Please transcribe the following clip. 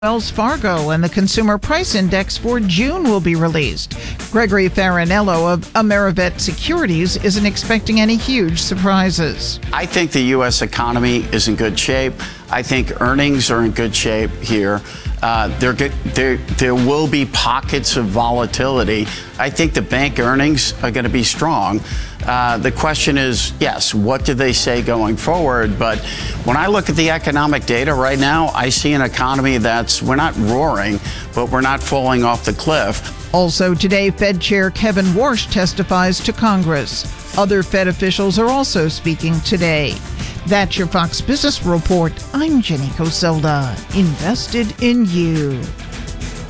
Wells Fargo and the Consumer Price Index for June will be released. Gregory Farinello of Amerivet Securities isn't expecting any huge surprises. I think the U.S. economy is in good shape. I think earnings are in good shape here. There will be pockets of volatility. I think the bank earnings are going to be strong. The question is, yes, what do they say going forward? But when I look at the economic data right now, I see an economy we're not roaring, but we're not falling off the cliff. Also today, Fed Chair Kevin Warsh testifies to Congress. Other Fed officials are also speaking today. That's your Fox Business Report. I'm Jenny Coselda. Invested in you.